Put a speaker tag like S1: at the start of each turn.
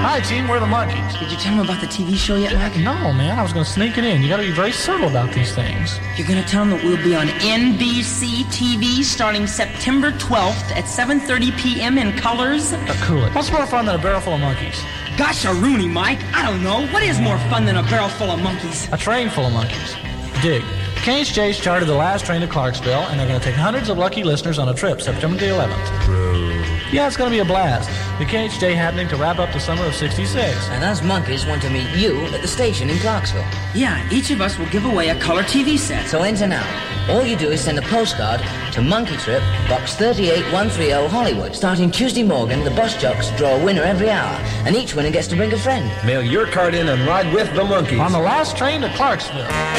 S1: Hi, team, we're the Monkees.
S2: Did you tell them about the TV show yet, Mike?
S1: No, man, I was going to sneak it in. You got to be very subtle about these things.
S2: You're going to tell them that we'll be on NBC TV starting September 12th at 7:30 p.m. in colors?
S1: Cool it. What's more fun than a barrel full of monkeys?
S2: Gosh, a Rooney, Mike. I don't know. What is more fun than a barrel full of monkeys?
S1: A train full of monkeys. Dig. KHJ's chartered the last train to Clarksville, and they're going to take hundreds of lucky listeners on a trip September the 11th.
S3: Bro.
S1: Yeah, it's going to be a blast. The KHJ happening to wrap up the summer of '66.
S4: And us monkeys want to meet you at the station in Clarksville.
S2: Yeah, each of us will give away a color TV set.
S4: So enter now. All you do is send a postcard to Monkey Trip, Box 38130, Hollywood. Starting Tuesday morning, the bus jocks draw a winner every hour, and each winner gets to bring a friend.
S3: Mail your card in and ride with the Monkees.
S1: On the last train to Clarksville.